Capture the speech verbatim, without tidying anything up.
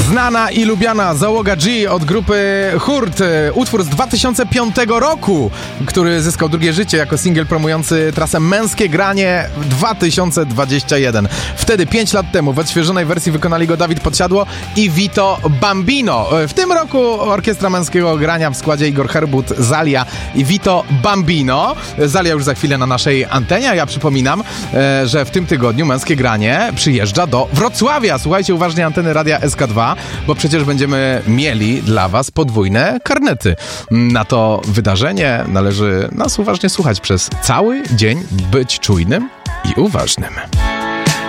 Znana i lubiana załoga G od grupy Hurt. Utwór z dwa tysiące piątego roku, który zyskał drugie życie jako singiel promujący trasę Męskie Granie dwa tysiące dwudziesty pierwszy. Wtedy, pięć lat temu, w odświeżonej wersji wykonali go Dawid Podsiadło i Vito Bambino. W tym roku Orkiestra Męskiego Grania w składzie Igor Herbut, Zalia i Vito Bambino. Zalia już za chwilę na naszej antenie, a ja przypominam, że w tym tygodniu Męskie Granie przyjeżdża do Wrocławia. Słuchajcie uważnie anteny Radia S K dwa, bo przecież będziemy mieli dla was podwójne karnety. Na to wydarzenie należy nas uważnie słuchać przez cały dzień, być czujnym i uważnym.